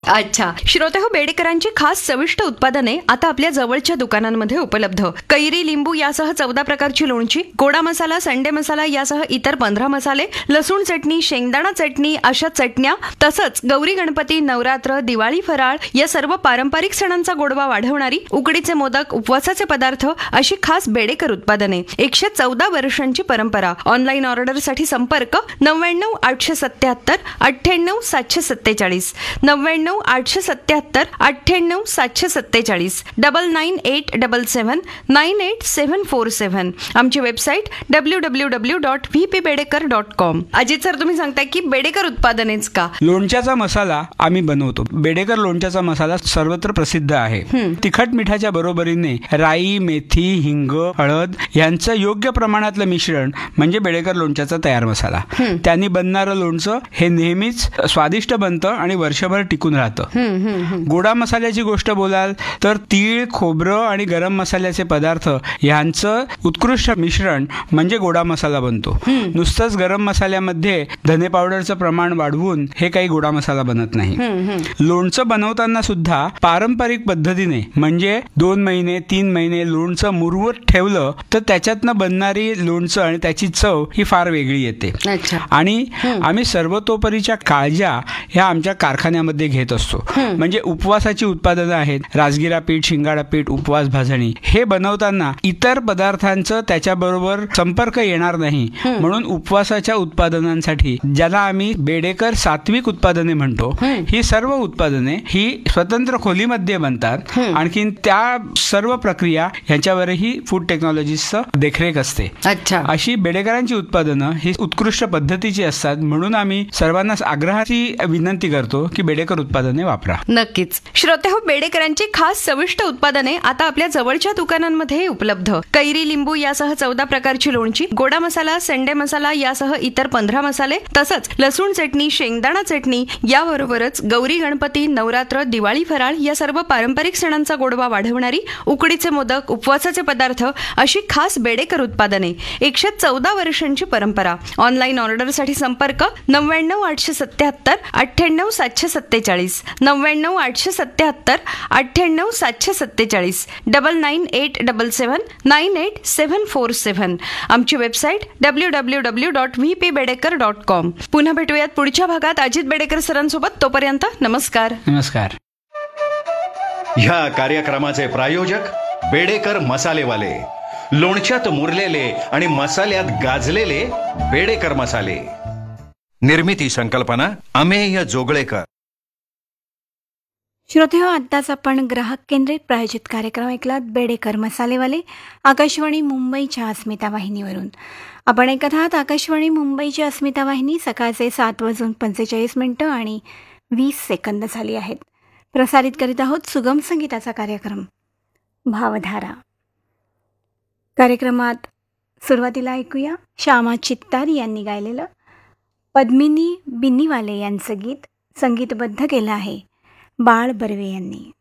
अच्छा. श्रोते हो, बेडेकरांची खास चविष्ट उत्पादने आता आपल्या जवळच्या दुकानांमध्ये उपलब्ध. कैरी, लिंबू यासह 14 प्रकारची लोणची, गोडा मसाला, संडे मसाला यासह इतर 15 मसाले, लसूण चटणी, शेंगदाणा चटणी अशा चटण्या, तसंच गौरी गणपती, नवरात्र, दिवाळी फराळ या सर्व पारंपरिक सणांचा गोडवा वाढवणारी उकडीचे मोदक, उपवासाचे पदार्थ अशी खास बेडेकर उत्पादने. 114 वर्षांची परंपरा. ऑनलाईन ऑर्डरसाठी संपर्क 99 877 98 747, 99 877 98 747, 9987 98747. आमची वेबसाईट www.vpbedeकर.com. अजित सर, तुम्ही सांगताय की बेडेकर उत्पादनेच का? लोणच्याचा मसाला आम्ही बनवतो. बेडेकर लोणच्याचा मसाला सर्वत्र प्रसिद्ध आहे. तिखट मिठाच्या बरोबरीने राई, मेथी, हिंग, हळद यांचं योग्य प्रमाणातलं मिश्रण म्हणजे बेडेकर लोणच्याचा तयार मसाला. त्यांनी बनणारं लोणचं हे नेहमीच स्वादिष्ट बनतं आणि वर्षभर टिकून राहतं. गोडा मसाल्याची गोष्ट बोलाल तर तीळ, खोबरं आणि गरम मसाल्याचे पदार्थ यांचं उत्कृष्ट मिश्रण म्हणजे गोडा मसाला बनतो. नुसतंच गरम मसाल्यामध्ये धने पावडरचं प्रमाण वाढवून हे काही गोडा मसाला बनत नाही. लोणचं बनवताना सुद्धा पारंपरिक पद्धतीने म्हणजे 2 महिने 3 महिने लोणचं मुरवत ठेवलं तर त्याच्यातनं बनणारी लोणचं आणि त्याची चव ही फार वेगळी येते. आणि आम्ही सर्वतोपरीच्या काळज्या ह्या आमच्या कारखान्यामध्ये घेत असतो. म्हणजे उपवासाची उत्पादनं आहेत, राजगिरा पीठ, शिंगाडा पीठ, उपवास भाजणी, हे बनवताना इतर पदार्थांचं त्याच्याबरोबर संपर्क येणार नाही म्हणून उपवासाच्या उत्पादनांसाठी ज्याला आम्ही बेडेकर सात्विक उत्पादने म्हणतो, ही सर्व उत्पादने ही स्वतंत्र खोलीमध्ये बनतात. आणखीन त्या सर्व प्रक्रिया ह्याच्यावरही फूड टेक्नॉलॉजीचं देखरेख असते. अशी बेडेकरांची उत्पादनं ही उत्कृष्ट पद्धतीची असतात म्हणून आम्ही सर्वांना आग्रहाची विनंती करतो की बेडेकर उत्पादने वापरा. नक्कीच. श्रोते हो, बेडेकरांची खास चविष्ट उत्पादने आता आपल्या जवळच्या दुकानांमध्ये उपलब्ध. कैरी, लिंबू यासह 14 प्रकारची लोणची, गोडा मसाला, संडे मसाला यासह इतर 15 मसाले, तसंच लसूण चटणी, शेंगदाणा चटणी याबरोबरच गौरी गणपती, नवरात्र, दिवाळी फराळ या सर्व पारंपरिक सणांचा गोडवा वाढवणारी उकडीचे मोदक, उपवासाचे पदार्थ अशी खास बेडेकर उत्पादने. 114 वर्षांची परंपरा. ऑनलाईन ऑर्डरसाठी संपर्क 99 877 98 747, 99 877 98 747, 9987 98747. आमची वेबसाईट www.vpbedeker.com. पुन्हा भेटूयात पुढच्या भागात अजित बेडेकर सरांसोबत. तोपर्यंत नमस्कार. नमस्कार. ह्या कार्यक्रमाचे प्रायोजक बेडेकर मसालेवाले, लोणच्यात मुरलेले आणि मसाल्यात गाजलेले बेडेकर मसाले. निर्मिती संकल्पना अमेय जोगळेकर. श्रोते हो, आत्ताच आपण ग्राहक केंद्रित प्रायोजित कार्यक्रम ऐकलात बेडेकर मसालेवाले, आकाशवाणी मुंबईच्या अस्मिता वाहिनीवरून. आपण ऐकत आहात आकाशवाणी मुंबईची अस्मिता वाहिनी. सकाळचे 7:45 आणि 20 झाली आहेत. प्रसारित करीत आहोत सुगम संगीताचा कार्यक्रम भावधारा. कार्यक्रमात सुरुवातीला ऐकूया श्यामा चित्तारी यांनी गायलेलं पद्मिनी बिन्नीवाले यांचं गीत. संगीतबद्ध केलं आहे बाळ बर्वे यांनी.